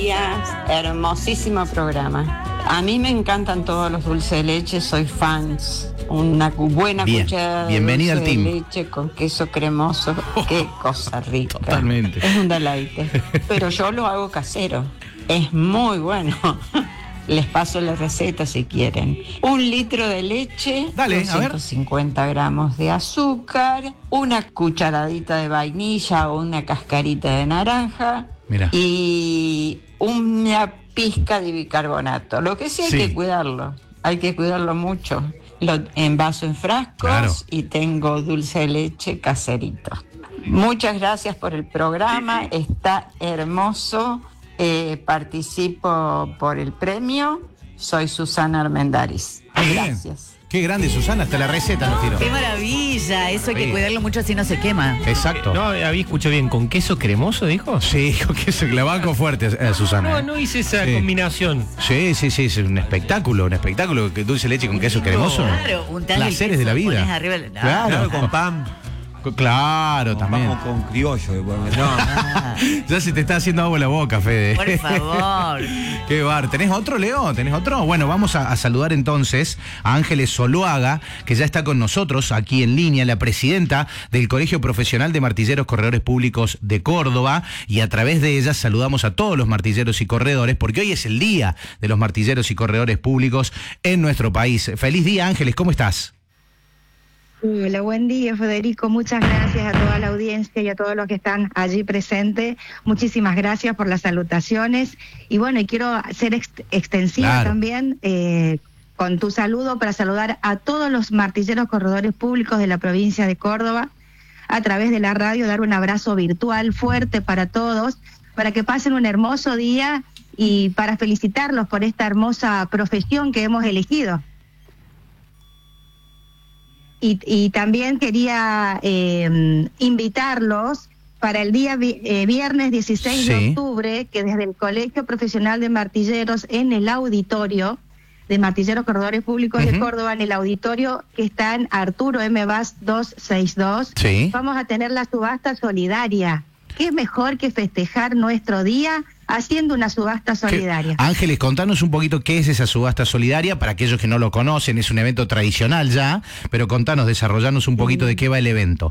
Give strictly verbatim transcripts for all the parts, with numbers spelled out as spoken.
días. Hermosísimo programa. A mí me encantan todos los dulces de leche, soy fans. Una buena Bien, cucharada de bienvenida dulce al team. de leche con queso cremoso. Qué cosa rica. Totalmente. Es un deleite. Pero yo lo hago casero. Es muy bueno. Les paso la receta si quieren. Un litro de leche, Dale, doscientos cincuenta gramos de azúcar, una cucharadita de vainilla o una cascarita de naranja. Mira. Y una pizca de bicarbonato. Lo que sí hay Sí. que cuidarlo. Hay que cuidarlo mucho. Lo envaso en frascos Claro. y tengo dulce de leche caserito. Muchas gracias por el programa. Está hermoso. Eh, participo por el premio. Soy Susana Armendáriz. Muy bien. Gracias. Qué grande, Susana, hasta la receta nos tiró. ¡Qué maravilla! Eso hay que Sí. cuidarlo mucho así no se quema. Exacto. No, había escuchado bien. ¿Con queso cremoso, dijo? Sí, con queso, que la banco fuerte, eh, Susana. No, eh. no hice esa Sí. combinación. Sí, sí, sí, es un espectáculo, un espectáculo. Que dulce de leche con queso cremoso. Claro, untarle el Placeres de la queso, vida. pones arriba el- no. Claro. Claro, con pan. Claro, Con también. pan o con criollo. eh, bueno, No, Ah, Ya se te está haciendo agua la boca, Fede. por favor. Qué bar. ¿Tenés otro, Leo? ¿Tenés otro? Bueno, vamos a, a saludar entonces a Ángeles Zuluaga, que ya está con nosotros aquí en línea, la presidenta del Colegio Profesional de Martilleros Corredores Públicos de Córdoba, y a través de ella saludamos a todos los martilleros y corredores, porque hoy es el día de los martilleros y corredores públicos en nuestro país. Feliz día, Ángeles, ¿cómo estás? Hola, buen día, Federico. Muchas gracias a toda la audiencia y a todos los que están allí presentes. Muchísimas gracias por las salutaciones. Y bueno, y quiero ser ex extensiva Claro. también eh, con tu saludo para saludar a todos los martilleros corredores públicos de la provincia de Córdoba a través de la radio, dar un abrazo virtual fuerte para todos, para que pasen un hermoso día y para felicitarlos por esta hermosa profesión que hemos elegido. Y, y también quería eh, invitarlos para el día vi eh, viernes dieciséis Sí. de octubre, que desde el Colegio Profesional de Martilleros en el auditorio de Martilleros Corredores Públicos Ujú. de Córdoba, en el auditorio que está en Arturo M. Bas doscientos sesenta y dos, Sí. vamos a tener la subasta solidaria. ¿Qué mejor que festejar nuestro día haciendo una subasta solidaria? ¿Qué? Ángeles, contanos un poquito qué es esa subasta solidaria, para aquellos que no lo conocen, es un evento tradicional ya, pero contanos, desarrollanos un poquito de qué va el evento.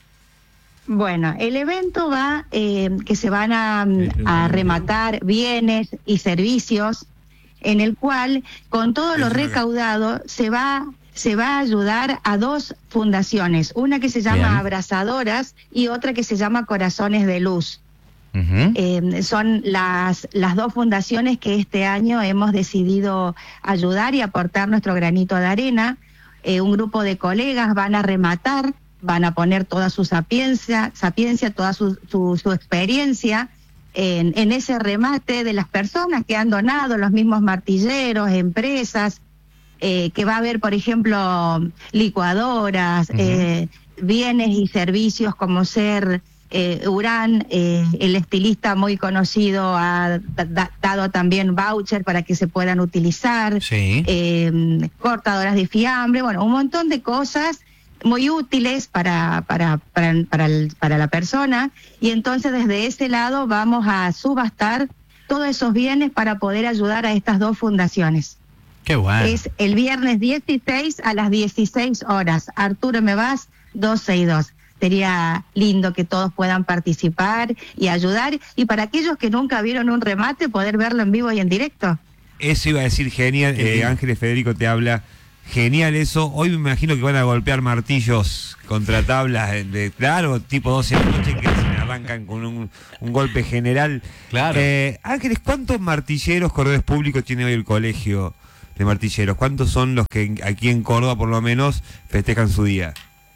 Bueno, el evento va, eh, que se van a, a rematar bienes y servicios, en el cual con todo lo recaudado se va, se va a ayudar a dos fundaciones, una que se llama Bien. Abrazadoras y otra que se llama Corazones de Luz. Ujú. Eh, son las, las dos fundaciones que este año hemos decidido ayudar y aportar nuestro granito de arena. Eh, un grupo de colegas van a rematar, van a poner toda su sapiencia, sapiencia toda su, su, su experiencia en, en ese remate de las personas que han donado, los mismos martilleros, empresas, eh, que va a haber, por ejemplo, licuadoras, Ujú. eh, bienes y servicios como ser... Eh, Urán, eh, el estilista muy conocido, ha da, dado también voucher para que se puedan utilizar, Sí. eh, cortadoras de fiambre, bueno, un montón de cosas muy útiles para, para, para, para, el, para la persona, y entonces desde ese lado vamos a subastar todos esos bienes para poder ayudar a estas dos fundaciones. Qué bueno. Es el viernes dieciséis a las dieciséis horas, Arturo M. Bas doscientos sesenta y dos. Sería lindo que todos puedan participar y ayudar, y para aquellos que nunca vieron un remate, poder verlo en vivo y en directo. eso iba a decir genial. Qué Eh, lindo. Ángeles Federico te habla. Genial eso. Hoy me imagino que van a golpear martillos contra tablas de, de- claro, tipo doce de la noche, que se arrancan con un, un golpe general. Claro. Eh, Ángeles, ¿cuántos martilleros corredores públicos tiene hoy el colegio de martilleros? ¿Cuántos son los que aquí en Córdoba, por lo menos, festejan su día?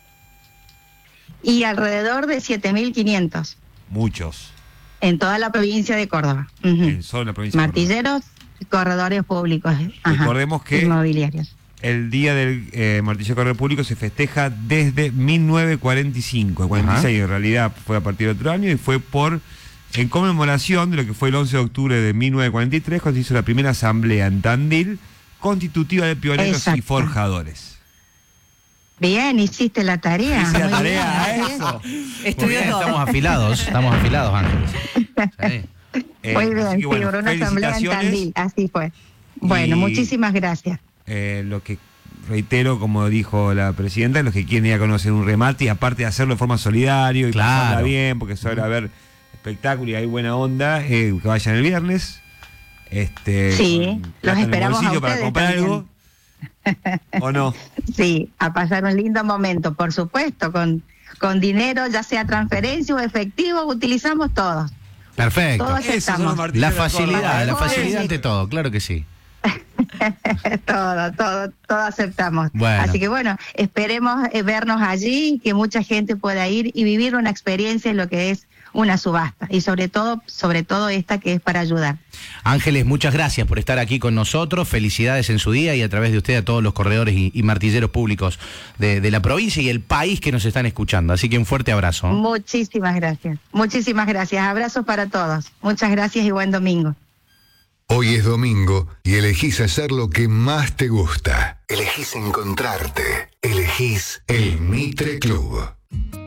Y alrededor de siete mil quinientos Muchos. en toda la provincia de Córdoba. Ujú. En solo la provincia de Córdoba. Martilleros, corredores públicos, ajá, Recordemos que inmobiliarios. el Día del eh, Martillero Corredor Público se festeja desde mil novecientos cuarenta y cinco, cuarenta y seis en realidad fue a partir de otro año, y fue por en conmemoración de lo que fue el once de octubre de mil novecientos cuarenta y tres, cuando se hizo la primera asamblea en Tandil, constitutiva de pioneros Exacto. y forjadores. Bien, hiciste la tarea. Hice la muy tarea, bien, así es. eso. Estudió Muy bien, todo. estamos afilados, estamos afilados, Ángeles. Sí. Eh, Muy bien, así que, sí, bueno, por una asamblea en felicitaciones. Tandil, así fue. Bueno, Y- muchísimas gracias. Eh, lo que reitero, como dijo la presidenta, los que quieren ir a conocer un remate y aparte de hacerlo de forma solidaria y Claro. pasarla bien, porque suele haber espectáculo y hay buena onda, eh, que vayan el viernes. Este, Sí, con los plata en el esperamos a bolsillo para ustedes comprar también. algo. ¿O no? Sí, a pasar un lindo momento, por supuesto, con, con dinero, ya sea transferencia o efectivo, utilizamos todos. Perfecto. Todos Esos son los estamos. martillos La de Córdoba. facilidad, la Joder. facilidad ante todo, claro que sí. todo, todo, todo aceptamos. Bueno. Así que bueno, esperemos eh, vernos allí, que mucha gente pueda ir y vivir una experiencia en lo que es una subasta y sobre todo, sobre todo esta que es para ayudar. Ángeles, muchas gracias por estar aquí con nosotros. Felicidades en su día y a través de usted a todos los corredores y, y martilleros públicos de, de la provincia y el país que nos están escuchando. Así que un fuerte abrazo. Muchísimas gracias. Muchísimas gracias. Abrazos para todos. Muchas gracias y buen domingo. Hoy es domingo y elegís hacer lo que más te gusta. Elegís encontrarte. Elegís el Mitre Club.